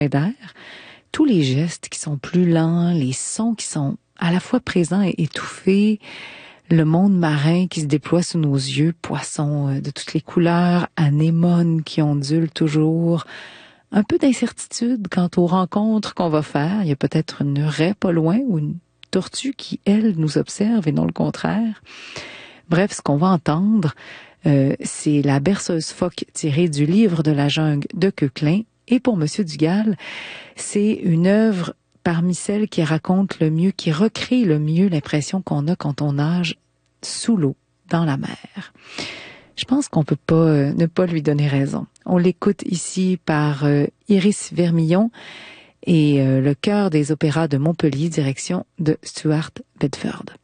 d'air, tous les gestes qui sont plus lents, les sons qui sont à la fois présents et étouffés, le monde marin qui se déploie sous nos yeux, poissons de toutes les couleurs, anémones qui ondulent toujours, un peu d'incertitude quant aux rencontres qu'on va faire. Il y a peut-être une raie pas loin ou une tortue qui, elle, nous observe et non le contraire. Bref, ce qu'on va entendre, c'est la berceuse phoque tirée du livre de la jungle de Koechlin. Et pour Monsieur Dugal, c'est une œuvre parmi celles qui raconte le mieux, qui recrée le mieux l'impression qu'on a quand on nage sous l'eau, dans la mer. Je pense qu'on peut pas ne pas lui donner raison. On l'écoute ici par Iris Vermillon et le chœur des opéras de Montpellier, direction de Stuart Bedford.